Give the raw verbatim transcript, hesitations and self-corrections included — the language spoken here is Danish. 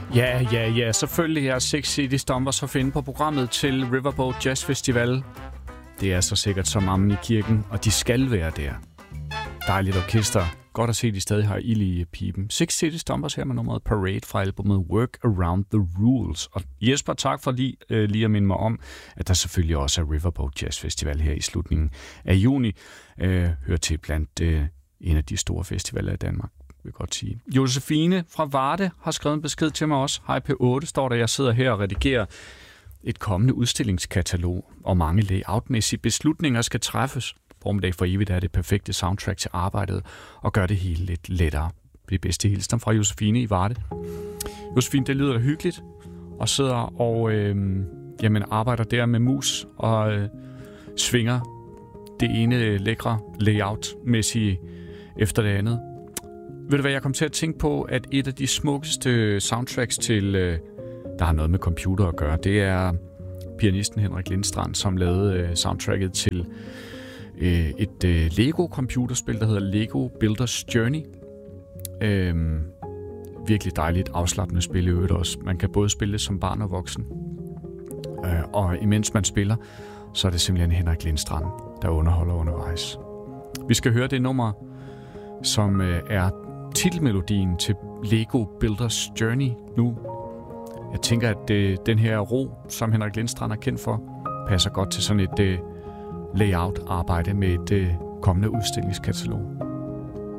Ja, ja, ja. Selvfølgelig er Six City Stompers at finde på programmet til Riverboat Jazz Festival. Det er så sikkert som ammen i kirken, og de skal være der. Dejligt orkester. Godt at se, at de stadig har ild i pipen. Six City Stompers her med nummeret Parade fra albumet Work Around the Rules. Og Jesper, tak for lige, øh, lige at minde mig om, at der selvfølgelig også er Riverboat Jazz Festival her i slutningen af juni. Øh, hører til blandt øh, en af de store festivaler i Danmark, vil jeg godt sige. Josefine fra Varde har skrevet en besked til mig også. Hej P otte, står der. Jeg sidder her og redigerer et kommende udstillingskatalog, og mange layoutmæssige beslutninger skal træffes. Formiddag for evigt er det perfekte soundtrack til arbejdet, og gør det hele lidt lettere. Det bedste hilsen fra Josefine i Varde. Josefine, det lyder da hyggeligt, og sidder og øh, jamen, arbejder der med mus og øh, svinger det ene lækre layout-mæssige efter det andet. Ved du hvad, jeg kom til at tænke på, at et af de smukkeste soundtracks til, øh, der har noget med computer at gøre, det er pianisten Henrik Lindstrand, som lavede øh, soundtracket til øh, et øh, Lego-computerspil, der hedder Lego Builders Journey. Øh, virkelig dejligt, afslappende spil i øvrigt også. Man kan både spille det som barn og voksen. Øh, og imens man spiller, så er det simpelthen Henrik Lindstrand, der underholder undervejs. Vi skal høre det nummer, som øh, er titelmelodien til Lego Builders Journey nu. Jeg tænker, at øh, den her ro, som Henrik Lindstrand er kendt for, passer godt til sådan et øh, layout-arbejde med et øh, kommende udstillingskatalog.